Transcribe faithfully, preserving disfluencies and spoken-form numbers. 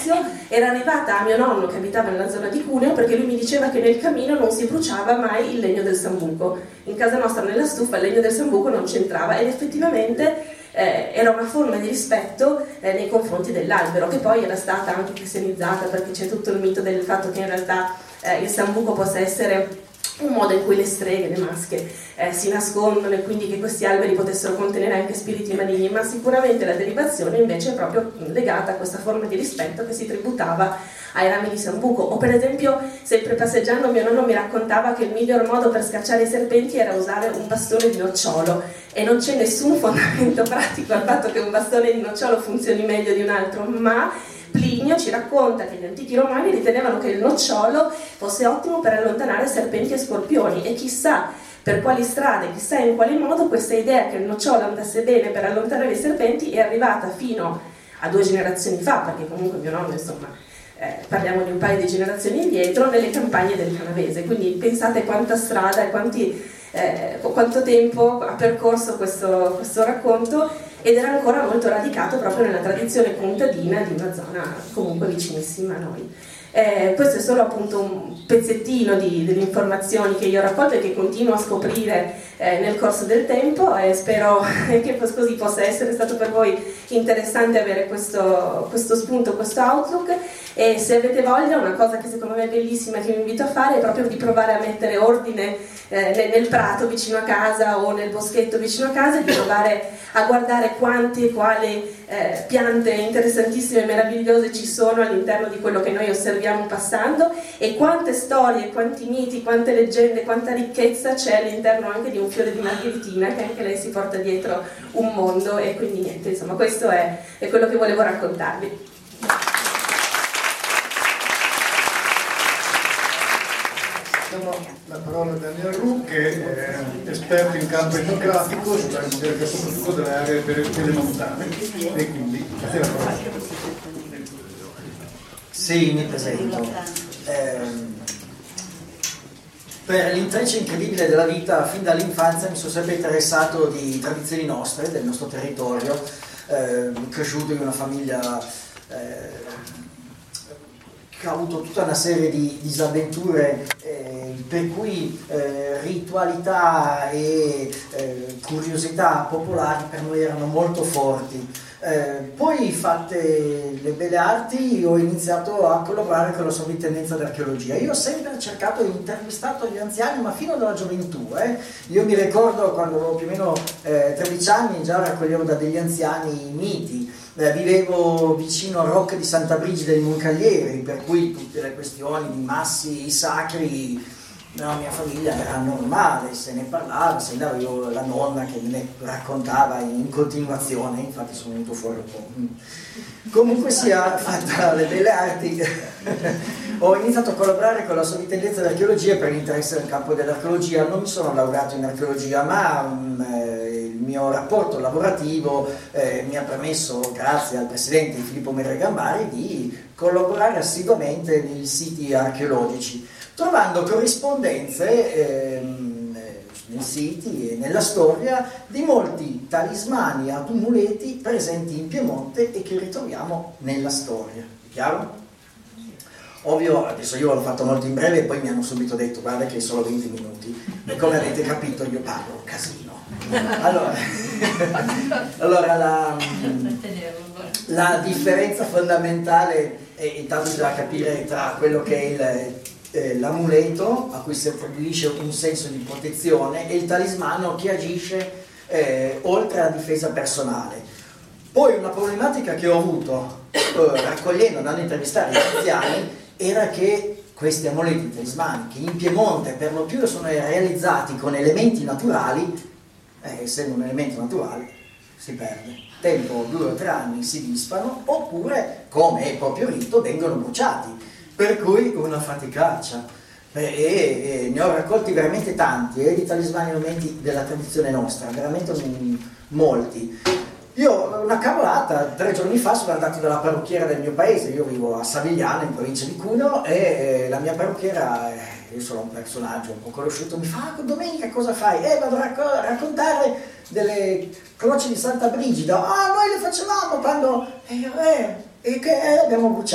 ringrazio, era arrivata a mio nonno che abitava nella zona di Cuneo, perché lui mi diceva che nel camino non si bruciava mai il legno del sambuco. In casa nostra nella stufa il legno del sambuco non c'entrava, ed effettivamente eh, era una forma di rispetto eh, nei confronti dell'albero, che poi era stata anche cristianizzata, perché c'è tutto il mito del fatto che in realtà eh, il sambuco possa essere un modo in cui le streghe, le masche eh, si nascondono, e quindi che questi alberi potessero contenere anche spiriti maligni, ma sicuramente la derivazione invece è proprio legata a questa forma di rispetto che si tributava ai rami di sambuco. O per esempio, sempre passeggiando, mio nonno mi raccontava che il miglior modo per scacciare i serpenti era usare un bastone di nocciolo, e non c'è nessun fondamento pratico al fatto che un bastone di nocciolo funzioni meglio di un altro, ma Plinio ci racconta che gli antichi romani ritenevano che il nocciolo fosse ottimo per allontanare serpenti e scorpioni, e chissà per quali strade, chissà in quale modo questa idea che il nocciolo andasse bene per allontanare i serpenti è arrivata fino a due generazioni fa, perché comunque mio nonno, insomma, eh, parliamo di un paio di generazioni indietro, nelle campagne del Canavese. Quindi pensate quanta strada e quanti, eh, quanto tempo ha percorso questo, questo racconto, ed era ancora molto radicato proprio nella tradizione contadina di una zona comunque vicinissima a noi. Eh, questo è solo appunto un pezzettino di, delle informazioni che io ho raccolto e che continuo a scoprire eh, nel corso del tempo, e spero che così possa essere stato per voi interessante avere questo, questo spunto, questo outlook. E se avete voglia, una cosa che secondo me è bellissima, che vi invito a fare, è proprio di provare a mettere ordine eh, nel prato vicino a casa o nel boschetto vicino a casa, e di provare a guardare quante e quali eh, piante interessantissime e meravigliose ci sono all'interno di quello che noi osserviamo passando, e quante storie, quanti miti, quante leggende, quanta ricchezza c'è all'interno anche di un fiore di margheritina, che anche lei si porta dietro un mondo. E quindi niente, insomma, questo è, è quello che volevo raccontarvi. La parola a Daniel Roux, che è esperto in campo etnografico sulla ricerca soprattutto delle aree pedemontane, e quindi a te la parola. Sì, mi presento. Eh, per l'intreccio incredibile della vita, fin dall'infanzia mi sono sempre interessato di tradizioni nostre, del nostro territorio, eh, cresciuto in una famiglia eh, che ha avuto tutta una serie di disavventure, eh, per cui eh, ritualità e eh, curiosità popolari per noi erano molto forti. Eh, poi, fatte le belle arti, ho iniziato a collaborare con la sovrintendenza d'archeologia. Io ho sempre cercato e intervistato gli anziani, ma fino dalla gioventù. Eh. Io mi ricordo quando avevo più o meno eh, tredici anni, già raccoglievo da degli anziani i miti. Eh, vivevo vicino al Rocca di Santa Brigida di Moncaglieri, per cui tutte le questioni di massi sacri nella mia famiglia era normale, se ne parlava, se ne avevo la nonna che me ne raccontava in continuazione, infatti sono venuto fuori un po'. Comunque sia, fatta le belle arti, ho iniziato a collaborare con la sovrintendenza d'archeologia per l'interesse del campo dell'archeologia. Non mi sono laureato in archeologia, ma um, eh, il mio rapporto lavorativo eh, mi ha permesso, grazie al presidente Filippo Merre Gambari, di collaborare assiduamente nei siti archeologici, trovando corrispondenze ehm, nei siti e nella storia di molti talismani ad amuleti presenti in Piemonte e che ritroviamo nella storia. È chiaro? Ovvio, adesso io l'ho fatto molto in breve e poi mi hanno subito detto guarda che è solo venti minuti, e come avete capito io parlo casino. Allora, allora la, la differenza fondamentale è intanto da capire tra quello che è il Eh, l'amuleto, a cui si attribuisce un senso di protezione, e il talismano, che agisce eh, oltre alla difesa personale. Poi una problematica che ho avuto eh, raccogliendo, andando a intervistare gli anziani, era che questi amuleti talismani, che in Piemonte per lo più sono realizzati con elementi naturali, eh, essendo un elemento naturale si perde tempo, due o tre anni si disfano, oppure, come è proprio rito, vengono bruciati. Per cui una faticaccia, e, e, e ne ho raccolti veramente tanti, e eh, di talismani e elementi della tradizione nostra, veramente molti. Io, una cavolata, tre giorni fa sono andato dalla parrucchiera del mio paese, io vivo a Savigliano, in provincia di Cuneo, e eh, la mia parrucchiera, eh, io sono un personaggio un po' conosciuto, mi fa, ah, domenica cosa fai? Eh, vado a racco- raccontare delle croci di Santa Brigida. Ah, noi le facevamo quando... Eh, eh, e che eh, abbiamo bruciato.